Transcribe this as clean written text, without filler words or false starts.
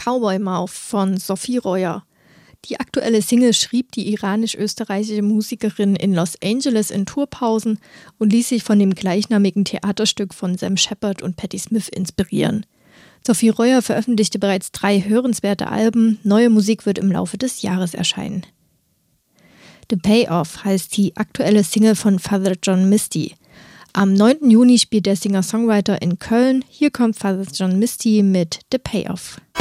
Cowboy Mouth von Sophie Royer. Die aktuelle Single schrieb die iranisch-österreichische Musikerin in Los Angeles in Tourpausen und ließ sich von dem gleichnamigen Theaterstück von Sam Shepard und Patti Smith inspirieren. Sophie Royer veröffentlichte bereits 3 hörenswerte Alben, neue Musik wird im Laufe des Jahres erscheinen. The Payoff heißt die aktuelle Single von Father John Misty. Am 9. Juni spielt der Singer-Songwriter in Köln. Hier kommt Father John Misty mit The Payoff.